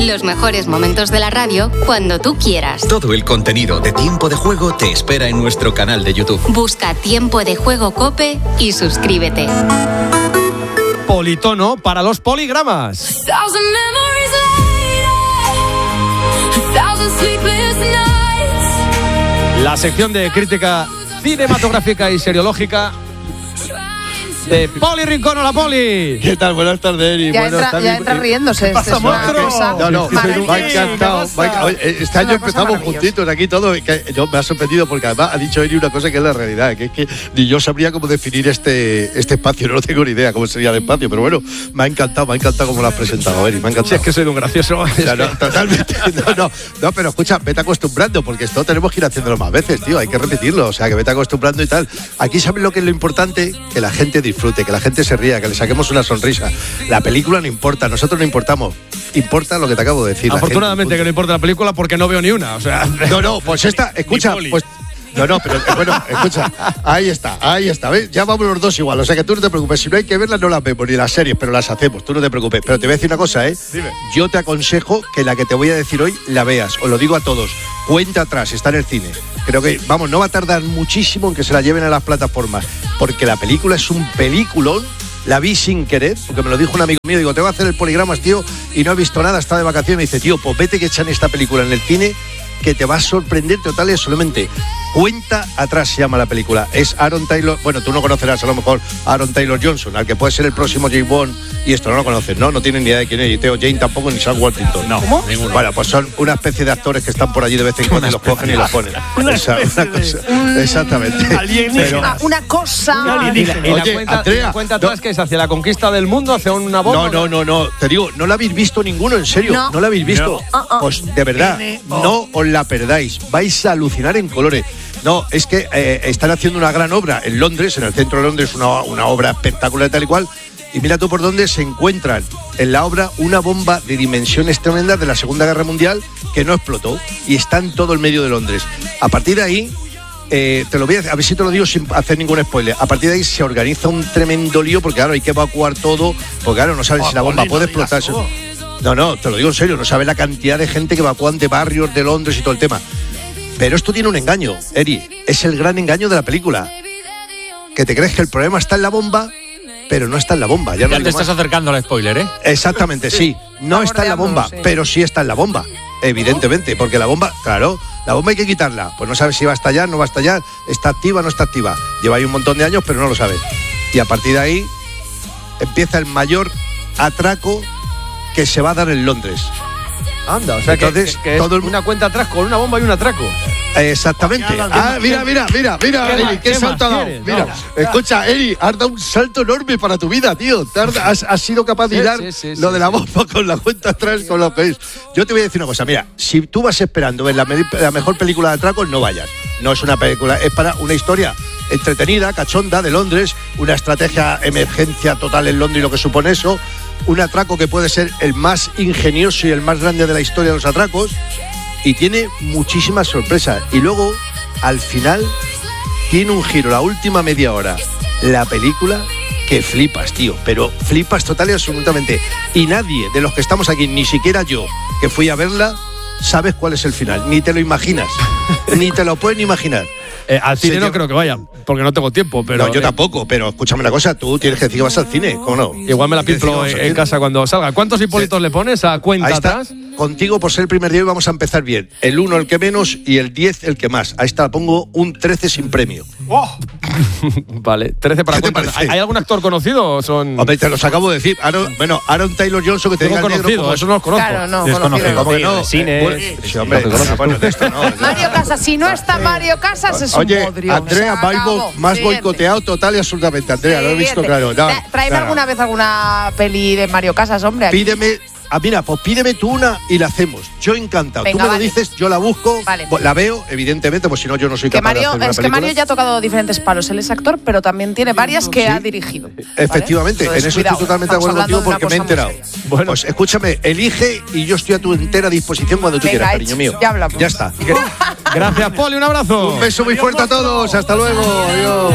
Los mejores momentos de la radio cuando tú quieras. Todo el contenido de Tiempo de Juego te espera en nuestro canal de YouTube. Busca Tiempo de Juego COPE y suscríbete. Politono para los poligramas. La sección de crítica cinematográfica y seriológica de Poli Rincón. Hola, Poli. ¿Qué tal? Buenas tardes, Eri. Ya entra riéndose. Pasa, monstruo. No, me ha encantado. Este año empezamos juntitos aquí todo. Me ha sorprendido porque además ha dicho Eri una cosa que es la realidad, que es que ni yo sabría cómo definir este espacio. No tengo ni idea cómo sería el espacio, pero bueno, me ha encantado cómo lo has presentado, Eri. Me ha encantado. Sí, es que soy de un gracioso. Totalmente. No, pero escucha, vete acostumbrando, porque esto tenemos que ir haciéndolo más veces, tío. Hay que repetirlo, o sea, que vete acostumbrando y tal. Aquí sabes lo que es lo importante, que la gente disfrute, que la gente se ría, que le saquemos una sonrisa. La película no importa, nosotros no importamos. Importa lo que te acabo de decir. Afortunadamente que no importa la película porque no veo ni una, o sea. No, pues esta, escucha, pues. No, pero bueno, escucha, ahí está, ¿ves? Ya vamos los dos igual, o sea que tú no te preocupes, si no hay que verlas no las vemos, ni las series, pero las hacemos, tú no te preocupes. Pero te voy a decir una cosa, Dime. Yo te aconsejo que la que te voy a decir hoy la veas, os lo digo a todos, cuenta atrás, está en el cine. Creo que, vamos, no va a tardar muchísimo en que se la lleven a las plataformas, porque la película es un peliculón. La vi sin querer, porque me lo dijo un amigo mío, digo, te voy a hacer el poligramas, tío, y no he visto nada, está de vacaciones, me dice, tío, pues vete que echan esta película en el cine, que te va a sorprender total y absolutamente. Cuenta atrás se llama la película. Es Aaron Taylor, bueno, tú no conocerás a lo mejor a Aaron Taylor Johnson, al que puede ser el próximo James Bond, y esto no lo conoces, ¿no? No tienen ni idea de quién es, y Theo Jane tampoco, ni Sam Worthington. No, ¿cómo? Ninguno. Bueno, pues son una especie de actores que están por allí de vez en cuando y los cogen y los ponen. Una cosa, exactamente. Alienígena. Una cosa. Y la Oye, cuenta, Andrea, la cuenta atrás que es hacia la conquista del mundo, hacia una bomba. No, te digo, no la habéis visto ninguno, en serio, no la habéis visto. Pues de verdad, no os la perdáis, vais a alucinar en colores. No, es que están haciendo una gran obra en Londres, en el centro de Londres, una obra espectacular tal y cual, y mira tú por dónde se encuentran en la obra una bomba de dimensiones tremendas de la Segunda Guerra Mundial que no explotó, y está en todo el medio de Londres. A partir de ahí, te lo voy a ver si te lo digo sin hacer ningún spoiler. A partir de ahí se organiza un tremendo lío, porque claro, hay que evacuar todo, porque claro, no saben si la bomba puede explotar. No, te lo digo en serio, no sabes la cantidad de gente que evacúan de barrios de Londres y todo el tema. Pero esto tiene un engaño, Eri, es el gran engaño de la película. Que te crees que el problema está en la bomba, pero no está en la bomba. Ya te estás acercando al spoiler, ¿eh? Exactamente, sí. No está en la bomba, pero sí está en la bomba, evidentemente, porque la bomba, claro, la bomba hay que quitarla. Pues no sabes si va a estallar, no va a estallar, está activa, no está activa. Lleva ahí un montón de años, pero no lo sabes. Y a partir de ahí empieza el mayor atraco que se va a dar en Londres. Anda, o sea, entonces, que es una cuenta atrás con una bomba y un atraco. Exactamente. Mira, Eri, qué salto ha dado. Mira, escucha, Eri, has dado un salto enorme para tu vida, tío. Has sido capaz de hilar lo de la bomba con la cuenta atrás, con lo que es. Yo te voy a decir una cosa, mira, si tú vas esperando ver la mejor película de atracos, no vayas. No es una película, es para una historia entretenida, cachonda, de Londres, una estrategia emergencia total en Londres y lo que supone eso, un atraco que puede ser el más ingenioso y el más grande de la historia de los atracos, y tiene muchísimas sorpresas. Y luego, al final, tiene un giro, la última media hora, la película, que flipas, tío, pero flipas total y absolutamente. Y nadie de los que estamos aquí, ni siquiera yo, que fui a verla, sabes cuál es el final, ni te lo imaginas, ni te lo puedes ni imaginar. Al cine no creo que vaya, porque no tengo tiempo, pero... No, yo tampoco, pero escúchame una cosa, tú tienes que decir que vas al cine, ¿cómo no? Igual me la pienso en casa cuando salga. ¿Cuántos Hipólitos le pones a cuenta atrás? Contigo, por ser el primer día, hoy vamos a empezar bien. El 1 el que menos y el 10 el que más. Ahí está, pongo un 13 sin premio. ¡Oh! Vale, 13 para cuenta. ¿Hay algún actor conocido o son...? Hombre, te los acabo de decir. Aaron Taylor Johnson, que te diga conocido, negro, eso no los conozco. Claro, no, desconocido. ¿Cómo que no? Cine. Sí, hombre, bueno, de esto no. Mario Casas, si no está Mario Casas es un bodrio. Andrea, más boicoteado total y absolutamente. Andrea, lo he visto claro. Tráeme alguna vez alguna peli de Mario Casas, hombre. Pídeme... mira, pues pídeme tú una y la hacemos. Yo encantado. Venga, tú me lo dices, yo la busco, la veo, evidentemente, pues si no, yo no soy capaz de hacer una película. Es que Mario ya ha tocado diferentes palos. Él es actor, pero también tiene varias que ha dirigido. Efectivamente, ¿vale? en eso estoy totalmente de acuerdo contigo porque me he enterado. Bueno, pues escúchame, elige y yo estoy a tu entera disposición cuando tú quieras, cariño mío. Ya hablamos. Ya está. Gracias, Poli, un abrazo. Un beso muy fuerte a todos. Hasta luego. Adiós.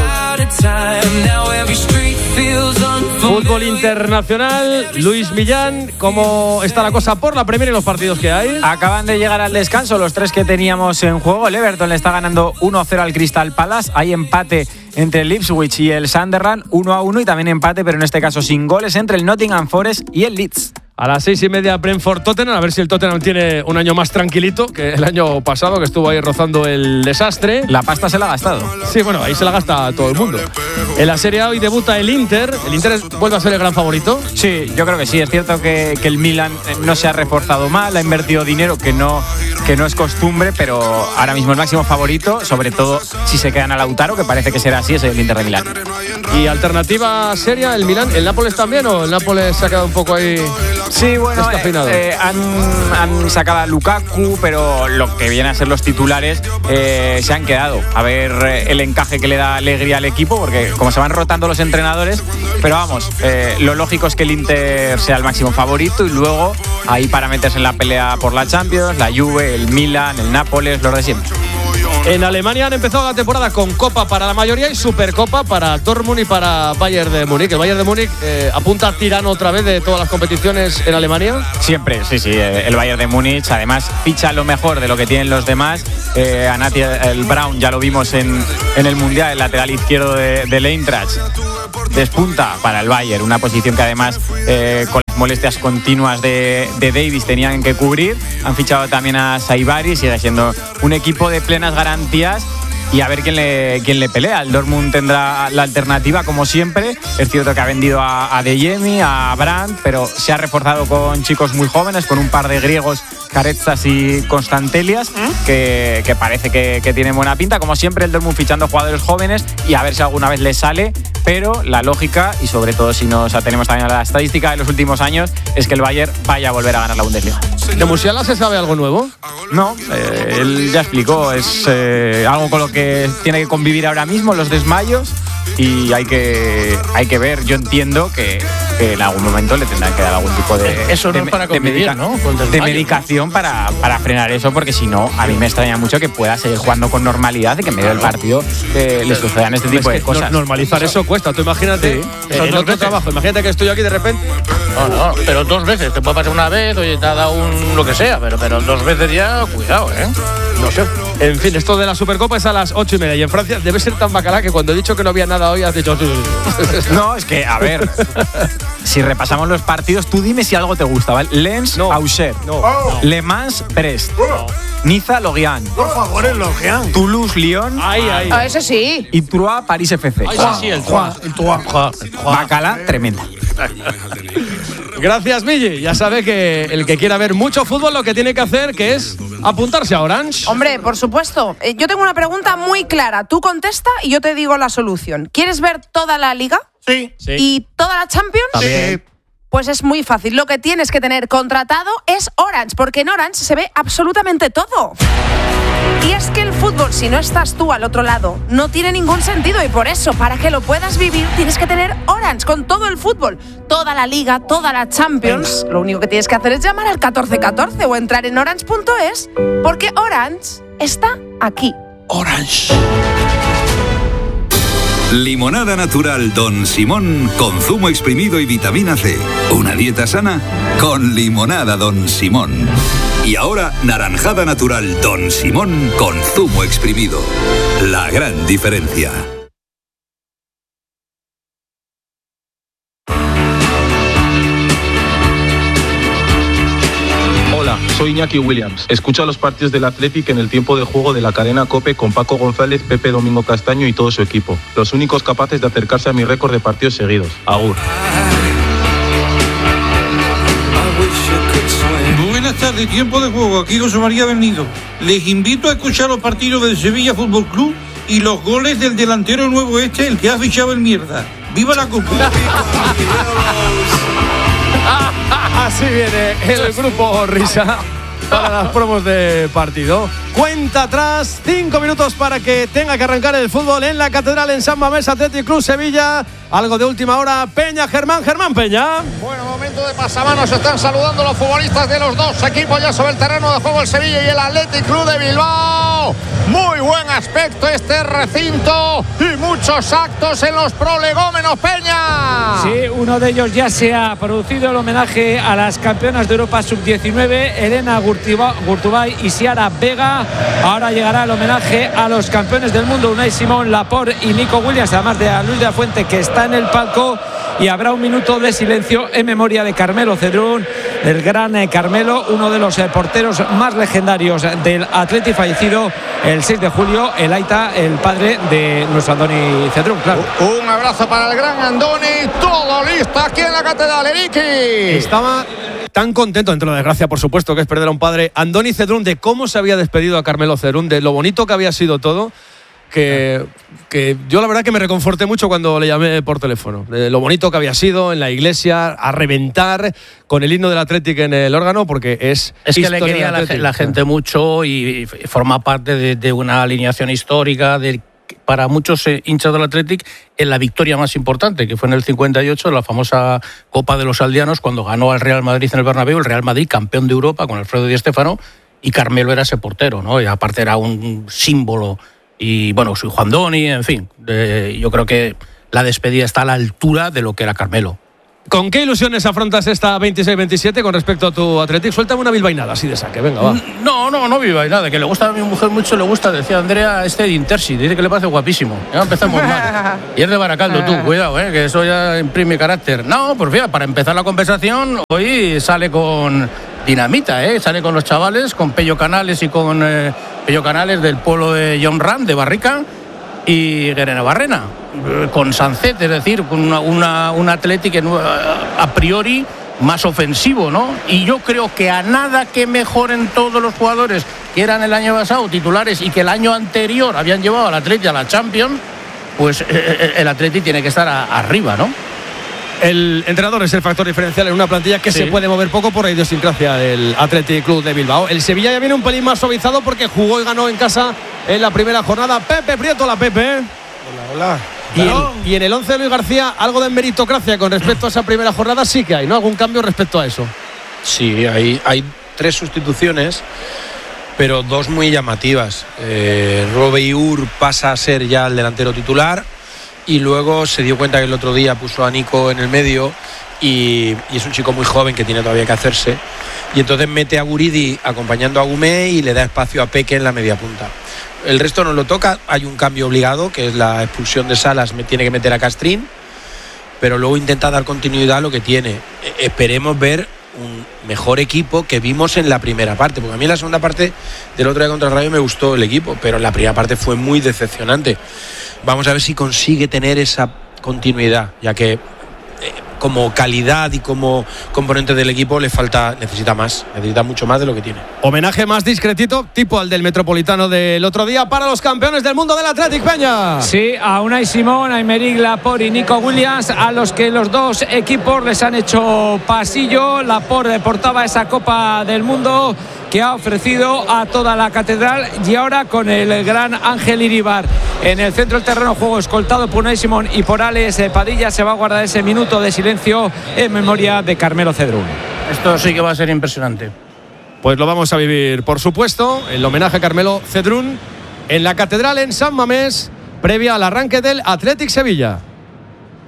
Fútbol internacional, Luis Millán, ¿cómo está la cosa por la Premier y los partidos que hay? Acaban de llegar al descanso los 3 que teníamos en juego. El Everton le está ganando 1-0 al Crystal Palace. Hay empate entre el Ipswich y el Sunderland, 1-1, y también empate, pero en este caso sin goles, entre el Nottingham Forest y el Leeds. A las 6:30 Brentford-Tottenham, a ver si el Tottenham tiene un año más tranquilito que el año pasado, que estuvo ahí rozando el desastre. La pasta se la ha gastado. Sí, bueno, ahí se la gasta todo el mundo. En la Serie A hoy debuta el Inter. ¿El Inter vuelve a ser el gran favorito? Sí, yo creo que sí. Es cierto que el Milan no se ha reforzado mal, ha invertido dinero que no es costumbre, pero ahora mismo el máximo favorito, sobre todo si se quedan a Lautaro, que parece que será así, es el Inter de Milán. ¿Y alternativa seria, el Milán? ¿El Nápoles también o el Nápoles se ha quedado un poco ahí? Sí, bueno, han sacado a Lukaku, pero lo que vienen a ser los titulares se han quedado. A ver el encaje que le da alegría al equipo, porque como se van rotando los entrenadores, pero vamos, lo lógico es que el Inter sea el máximo favorito y luego ahí para meterse en la pelea por la Champions, la Juve, el Milan, el Nápoles, los de siempre. En Alemania han empezado la temporada con Copa para la mayoría y Supercopa para Dortmund y para Bayern de Múnich. El Bayern de Múnich apunta a tirano otra vez de todas las competiciones en Alemania. Siempre, sí. El Bayern de Múnich además ficha lo mejor de lo que tienen los demás. A Nati el Brown ya lo vimos en el Mundial, el lateral izquierdo del Eintracht. Despunta para el Bayern, una posición que además con las molestias continuas de Davis tenían que cubrir. Han fichado también a Saibari, sigue siendo un equipo de plenas garantías y a ver quién le pelea. El Dortmund tendrá la alternativa como siempre. Es cierto que ha vendido a Adeyemi, a Brandt, pero se ha reforzado con chicos muy jóvenes, con un par de griegos, Karetsas y Constantelias, que parece que tienen buena pinta. Como siempre, el Dortmund fichando jugadores jóvenes y a ver si alguna vez les sale, pero la lógica, y sobre todo si nos atenemos también a la estadística de los últimos años, es que el Bayern vaya a volver a ganar la Bundesliga. ¿De Musiala se sabe algo nuevo? No, él ya explicó, es algo con lo que tiene que convivir ahora mismo, los desmayos, y hay que ver. Yo entiendo que en algún momento le tendrán que dar algún tipo de eso no es para convivir, ¿no? De medicación para frenar eso, porque si no, a mí me extraña mucho que pueda seguir jugando con normalidad y que en medio del partido les sucedan este tipo de cosas. Normalizar eso cuesta, tú imagínate en otro trabajo, imagínate que estoy aquí de repente. No, pero 2 veces, te puede pasar una vez, oye, te ha dado lo que sea, pero 2 veces ya, cuidado, No sé. En fin, esto de la Supercopa es a las 8:30 y en Francia debe ser tan bacalá que cuando he dicho que no había nada hoy has dicho... No, es que, a ver, si repasamos los partidos, tú dime si algo te gusta, ¿vale? Lens, Auxerre, Le Mans, Brest, Niza, Lorient. Por favor, el Lorient. Toulouse, Lyon. Ese sí. Y Troyes, París FC. El Troyes. Bacala, tremenda. Gracias, Milli. Ya sabe que el que quiera ver mucho fútbol lo que tiene que hacer que es apuntarse a Orange. Hombre, por supuesto. Yo tengo una pregunta muy clara. Tú contesta y yo te digo la solución. ¿Quieres ver toda la Liga? Sí. ¿Y toda la Champions? Sí. Pues es muy fácil. Lo que tienes que tener contratado es Orange, porque en Orange se ve absolutamente todo. Y es que el fútbol, si no estás tú al otro lado, no tiene ningún sentido. Y por eso, para que lo puedas vivir, tienes que tener Orange con todo el fútbol. Toda la Liga, toda la Champions. Lo único que tienes que hacer es llamar al 1414 o entrar en orange.es, porque Orange está aquí. Orange. Limonada natural Don Simón con zumo exprimido y vitamina C. Una dieta sana con limonada Don Simón. Y ahora naranjada natural Don Simón con zumo exprimido. La gran diferencia. Hola, soy Iñaki Williams. Escucha los partidos del Athletic en el tiempo de juego de la cadena COPE con Paco González, Pepe Domingo Castaño y todo su equipo. Los únicos capaces de acercarse a mi récord de partidos seguidos. Agur. Buenas tardes, tiempo de juego. Aquí José María Bernido. Les invito a escuchar los partidos del Sevilla Fútbol Club y los goles del delantero nuevo el que ha fichado el mierda. ¡Viva la Copa! Así viene el grupo Risa para las promos de partido. Cuenta atrás, 5 minutos para que tenga que arrancar el fútbol en la Catedral en San Mamés, Athletic Club Sevilla. Algo de última hora, Peña, Germán Peña. Bueno, momento de pasamanos, están saludando los futbolistas de los dos equipos ya sobre el terreno de juego, el Sevilla y el Athletic Club de Bilbao. Muy buen aspecto este recinto y muchos actos en los prolegómenos, Peña. Sí, uno de ellos ya se ha producido, el homenaje a las campeonas de Europa Sub-19, Elena Gurtubay y Ciara Vega. Ahora llegará el homenaje a los campeones del mundo, Unai Simón, Laporte y Nico Williams, además de a Luis de la Fuente, que está en el palco, y habrá un minuto de silencio en memoria de Carmelo Cedrún, el gran Carmelo, uno de los porteros más legendarios del Athletic, fallecido el 6 de julio, el Aita, el padre de nuestro Andoni Cedrún, claro. Un abrazo para el gran Andoni, todo listo aquí en la Catedral, Eriki. Estaba tan contento, entre la desgracia, por supuesto, que es perder a un padre, Andoni Cedrún, de cómo se había despedido a Carmelo Cedrún, de lo bonito que había sido todo, que yo la verdad que me reconforté mucho cuando le llamé por teléfono, de lo bonito que había sido en la iglesia, a reventar con el himno del Athletic en el órgano, porque es que le quería la gente mucho y forma parte de una alineación histórica para muchos hinchas del Athletic en la victoria más importante, que fue en el 58, la famosa Copa de los Aldeanos, cuando ganó al Real Madrid en el Bernabéu, el Real Madrid campeón de Europa con Alfredo Di Stéfano, y Carmelo era ese portero, ¿no? Y aparte era un símbolo. Y bueno, soy Juan Doni, en fin, yo creo que la despedida está a la altura de lo que era Carmelo. ¿Con qué ilusiones afrontas esta 26-27 con respecto a tu Athletic? Suéltame una bilbainada así de saque, venga, va. No bilbainada, que le gusta a mi mujer mucho, le gusta, decía Andrea, de Intersi, dice que le parece guapísimo. Ya empezamos mal. Y es de Baracaldo, tú, cuidado, que eso ya imprime carácter. No, pues fíjate, para empezar la conversación, hoy sale con dinamita, sale con los chavales, con Pello Canales y con Pello Canales del pueblo de John Ram, de Barrica, y Guerena Barrena, con Sancet, es decir, con un Athletic a priori más ofensivo, ¿no? Y yo creo que a nada que mejoren todos los jugadores que eran el año pasado titulares y que el año anterior habían llevado al Athletic a la Champions, pues el Athletic tiene que estar arriba, ¿no? El entrenador es el factor diferencial en una plantilla que se puede mover poco por la idiosincrasia del Athletic Club de Bilbao. El Sevilla ya viene un pelín más suavizado porque jugó y ganó en casa en la primera jornada. Pepe Prieto, la Pepe. Hola. Y en el 11 de Luis García, algo de meritocracia con respecto a esa primera jornada sí que hay, ¿no? ¿Algún cambio respecto a eso? Sí, hay 3 sustituciones, pero 2 muy llamativas. Robeyur pasa a ser ya el delantero titular. Y luego se dio cuenta que el otro día puso a Nico en el medio y es un chico muy joven que tiene todavía que hacerse. Y entonces mete a Guridi acompañando a Gumé y le da espacio a Peque en la media punta. El resto no lo toca, hay un cambio obligado, que es la expulsión de Salas, tiene que meter a Castrín, pero luego intenta dar continuidad a lo que tiene. Esperemos ver un mejor equipo que vimos en la primera parte, porque a mí en la segunda parte del otro día contra el Rayo me gustó el equipo, pero en la primera parte fue muy decepcionante. Vamos a ver si consigue tener esa continuidad, ya que como calidad y como componente del equipo necesita mucho más de lo que tiene. Homenaje más discretito, tipo al del Metropolitano del otro día, para los campeones del mundo del Athletic, Peña. Sí, a Unai Simón, a Aymeric Laporte y Nico Williams, a los que los dos equipos les han hecho pasillo. Laporte portaba esa Copa del Mundo que ha ofrecido a toda la catedral, y ahora con el gran Ángel Iribar en el centro del terreno de juego, escoltado por Unai Simón y por Alex Padilla, se va a guardar ese minuto de silencio en memoria de Carmelo Cedrún. Esto sí que va a ser impresionante. Pues lo vamos a vivir, por supuesto, el homenaje a Carmelo Cedrún en la catedral en San Mamés, previa al arranque del Athletic Sevilla.